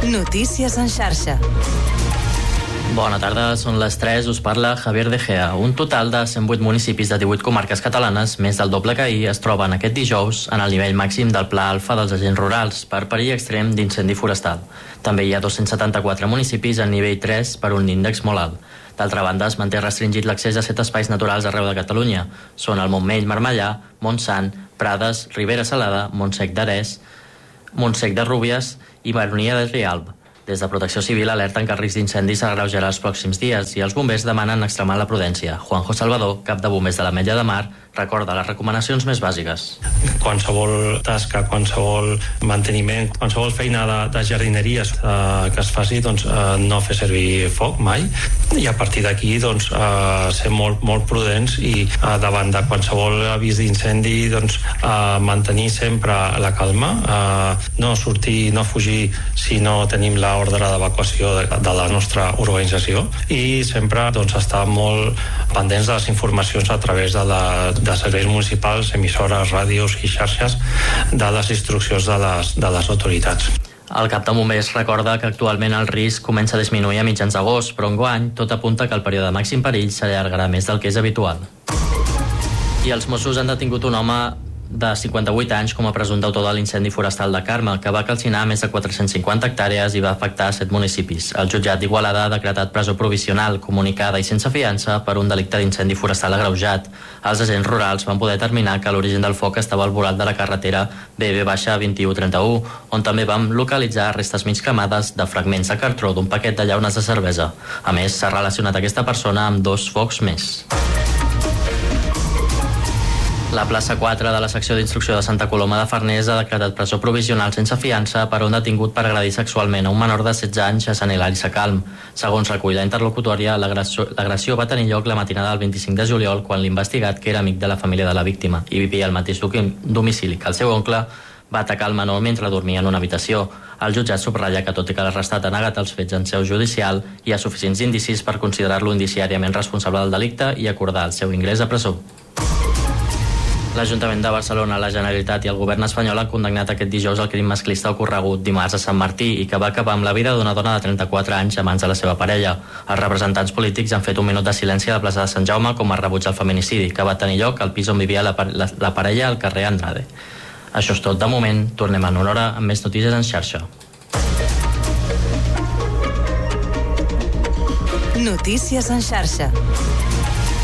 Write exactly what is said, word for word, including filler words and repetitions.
Notícies en xarxa. Bona tarda, són les tres, us parla Javier De Gea. Un total de cent vuit municipis de divuit comarques catalanes, més del doble que ahir, es troben aquest dijous en el nivell màxim del Pla Alfa dels agents rurals per perill extrem d'incendi forestal. També hi ha dos-cents setanta-quatre municipis en nivell tres per un índex molt alt. D'altra banda, es manté restringit l'accés a set espais naturals arreu de Catalunya. Són el Montmell, Marmellà, Montsant, Prades, Ribera Salada, Montsec d'Ares, Montsec de Rúbies i Baronia de Rialb. Des de Protecció Civil alerten que el risc d'incendi s'agreujarà els pròxims dies i els bombers demanen extremar la prudència. Juanjo Salvador, cap de bombers de l'Ametlla de Mar, recorda les recomanacions més bàsiques. Qualsevol tasca, qualsevol manteniment, qualsevol feina de, de jardineria eh, que es faci, doncs, eh, no fer servir foc mai, i a partir d'aquí doncs, eh, ser molt, molt prudents i eh, davant de qualsevol avís d'incendi doncs, eh, mantenir sempre la calma, eh, no sortir, no fugir si no tenim la ordre d'evacuació de, de la nostra organització, i sempre doncs, estar molt pendents de les informacions a través de, la, de serveis municipals, emissores, ràdios i xarxes de les instruccions de les, de les autoritats. El cap de bombers recorda que actualment el risc comença a disminuir a mitjans d'agost, però enguany tot apunta que el període de màxim perill s'allargarà més del que és habitual. I els Mossos han detingut un home de cinquanta-vuit anys com a presumpte autor de l'incendi forestal de Carme, que va calcinar més de quatre-cents cinquanta hectàrees i va afectar set municipis. El jutjat d'Igualada ha decretat presó provisional, comunicada i sense fiança per un delicte d'incendi forestal agreujat. Els agents rurals van poder determinar que l'origen del foc estava al volat de la carretera B B vint u trenta-u, on també vam localitzar restes mig cremades de fragments de cartró d'un paquet de llaunes de cervesa. A més, s'ha relacionat aquesta persona amb dos focs més. La plaça quatre de la secció d'instrucció de Santa Coloma de Farners ha decretat presó provisional sense fiança per a un detingut per agredir sexualment a un menor de setze anys a Sant Hilari Sacalm. Segons recull la interlocutòria, l'agressió va tenir lloc la matinada del vint-i-cinc de juliol, quan l'investigat, que era amic de la família de la víctima i vivia al mateix domicili que el seu oncle, va atacar el menor mentre dormia en una habitació. El jutjat subratlla que, tot i que l'arrestat ha negat els fets en seu judicial, hi ha suficients indicis per considerar-lo indiciàriament responsable del delicte i acordar el seu ingrés a presó. L'Ajuntament de Barcelona, la Generalitat i el govern espanyol han condemnat aquest dijous el crim masclista ocorregut dimarts a Sant Martí i que va acabar amb la vida d'una dona de trenta-quatre anys a mans de la seva parella. Els representants polítics han fet un minut de silenci a la plaça de Sant Jaume com a rebuig al feminicidi, que va tenir lloc al pis on vivia la, la, la parella al carrer Andrade. Això és tot de moment. Tornem en una hora amb més notícies en xarxa. Notícies en xarxa.